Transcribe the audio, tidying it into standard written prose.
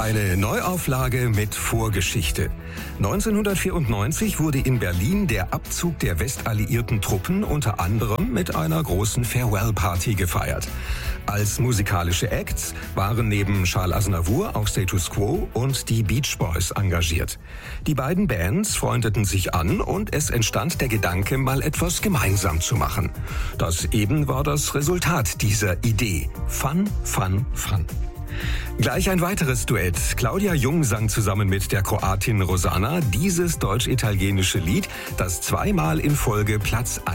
Eine Neuauflage mit Vorgeschichte. 1994 wurde in Berlin der Abzug der westalliierten Truppen unter anderem mit einer großen Farewell-Party gefeiert. Als musikalische Acts waren neben Charles Aznavour auch Status Quo und die Beach Boys engagiert. Die beiden Bands freundeten sich an und es entstand der Gedanke, mal etwas gemeinsam zu machen. Das eben war das Resultat dieser Idee. Fun, Fun, Fun. Gleich ein weiteres Duett. Claudia Jung sang zusammen mit der Kroatin Rosana dieses deutsch-italienische Lied, das zweimal in Folge Platz